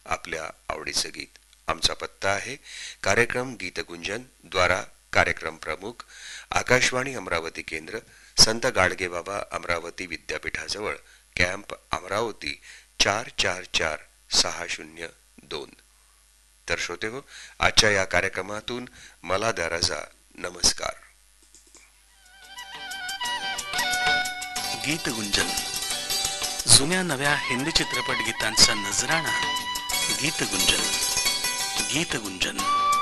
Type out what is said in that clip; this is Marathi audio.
आपल्या आवडीचं गीत. आमचा पत्ता आहे कार्यक्रम गीतगुंजन द्वारा कार्यक्रम प्रमुख आकाशवाणी अमरावती केंद्र, संत गाडगेबाबा अमरावती विद्यापीठाजवळ, कॅम्प अमरावती 444602. तर श्रोते हो, आजच्या या कार्यक्रमातून मला द्या रजा. नमस्कार. गीतगुंजन, जुन्या नव्या हिंदी चित्रपट गीतांचा नजराणा. गीतगुंजन, गीतगुंजन.